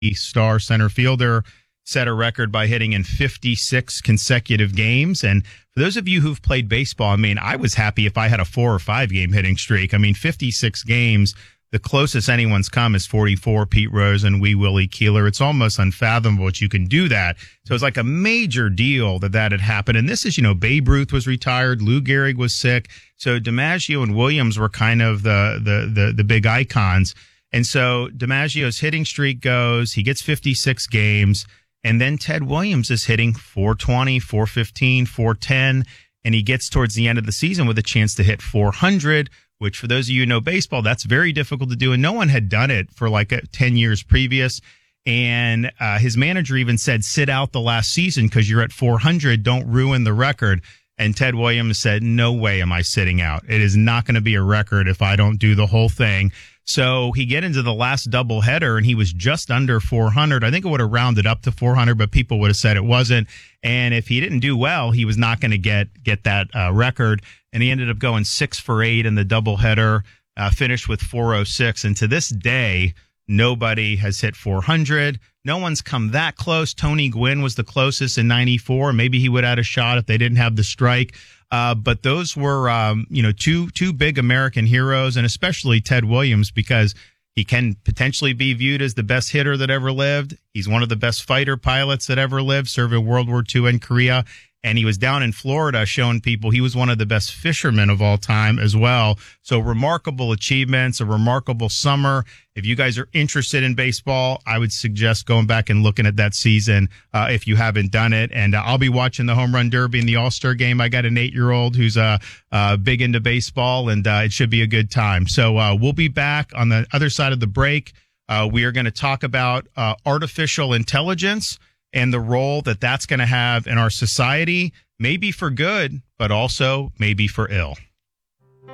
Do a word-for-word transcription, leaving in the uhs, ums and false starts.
star center fielder, set a record by hitting in fifty-six consecutive games. And for those of you who've played baseball, I mean, I was happy if I had a four or five game hitting streak. I mean, fifty-six games, the closest anyone's come is forty-four, Pete Rose and Wee Willie Keeler. It's almost unfathomable that you can do that. So it's like a major deal that that had happened. And this is, you know, Babe Ruth was retired. Lou Gehrig was sick. So DiMaggio and Williams were kind of the, the, the, the big icons. And so DiMaggio's hitting streak goes, he gets fifty-six games. And then Ted Williams is hitting four twenty, four fifteen, four ten, and he gets towards the end of the season with a chance to hit four hundred, which for those of you who know baseball, that's very difficult to do. And no one had done it for like ten years previous. And uh, his manager even said, sit out the last season because you're at four hundred. Don't ruin the record. And Ted Williams said, no way am I sitting out. It is not going to be a record if I don't do the whole thing. So he get into the last doubleheader, and he was just under four hundred. I think it would have rounded up to four hundred, but people would have said it wasn't. And if he didn't do well, he was not going to get get that uh, record. And he ended up going six for eight in the doubleheader, uh, finished with four oh six. And to this day, nobody has hit four hundred. No one's come that close. Tony Gwynn was the closest in ninety-four. Maybe he would have had a shot if they didn't have the strike. Uh, but those were, um, you know, two, two big American heroes, and especially Ted Williams, because he can potentially be viewed as the best hitter that ever lived. He's one of the best fighter pilots that ever lived, served in World War Two in Korea. And he was down in Florida showing people he was one of the best fishermen of all time as well. So remarkable achievements, a remarkable summer. If you guys are interested in baseball, I would suggest going back and looking at that season uh, if you haven't done it. And uh, I'll be watching the Home Run Derby and the All-Star Game. I got an eight-year-old who's uh, uh, big into baseball, and uh, it should be a good time. So uh, we'll be back on the other side of the break. Uh, we are going to talk about uh, artificial intelligence and the role that that's going to have in our society, maybe for good, but also maybe for ill.